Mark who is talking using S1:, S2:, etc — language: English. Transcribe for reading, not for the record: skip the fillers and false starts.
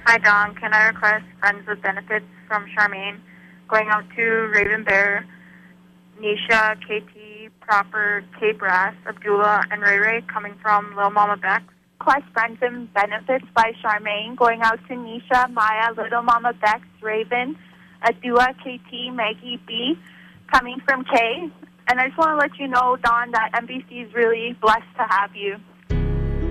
S1: Hi, Don. Can I request Friends with Benefits from Charmaine going out to Raven Bear, Nisha, KT, Proper, K Brass, Abdullah, and Ray Ray coming from Lil Mama Bex?
S2: Request Friends and Benefits by Charmaine going out to Nisha, Maya, Little Mama Bex, Raven, Adua, KT, Maggie B, coming from Kay. And I just want to let you know, Don, that NBC is really blessed to have you.